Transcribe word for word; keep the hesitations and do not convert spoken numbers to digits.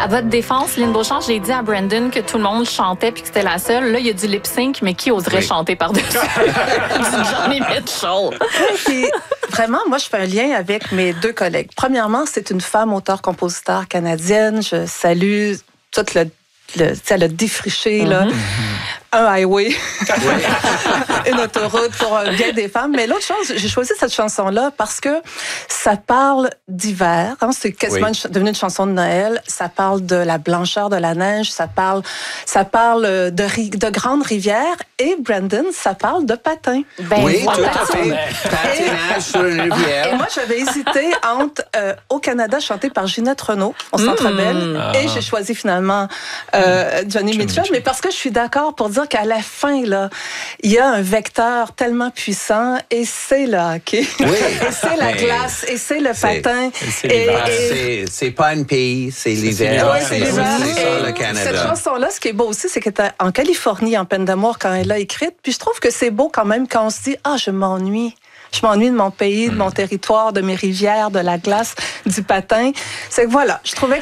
À votre défense, Lynn Beauchamp, j'ai dit à Brandon que tout le monde chantait puis que c'était la seule. Là, il y a du lip-sync, mais qui oserait oui. chanter par-dessus? Du Johnny Mitchell. Puis, vraiment, moi, je fais un lien avec mes deux collègues. Premièrement, c'est une femme auteure-compositeur canadienne. Je salue toute le, le elle a défriché, mm-hmm. là. Un highway, une autoroute pour bien des femmes. Mais l'autre chose, j'ai choisi cette chanson-là parce que ça parle d'hiver. Hein, c'est quasiment oui. devenu une chanson de Noël. Ça parle de la blancheur de la neige. Ça parle, ça parle de, de grandes rivières. Et Brandon, ça parle de patins. Ben, oui, voilà. Tout à fait. Patinage sur une rivière. Et moi, j'avais hésité entre euh, Au Canada, chanté par Ginette Renault, au Centre mmh. Bell, ah. et j'ai choisi finalement euh, Johnny Mitchell. Mais parce que je suis d'accord pour dire qu'à la fin, là, il y a un vecteur tellement puissant et c'est le hockey. Oui. Et c'est la glace et c'est le c'est, patin. C'est, et, et... c'est, c'est pas un pays, c'est l'hiver. Oui, c'est, c'est l'hiver. C'est ça, le Canada. Cette chanson-là, ce qui est beau aussi, c'est qu'elle était en Californie, en peine d'amour, quand elle l'a écrite. Puis je trouve que c'est beau quand même quand on se dit « Ah, je m'ennuie ». Je m'ennuie de mon pays, de mon territoire, de mes rivières, de la glace, du patin. C'est que voilà, je trouvais que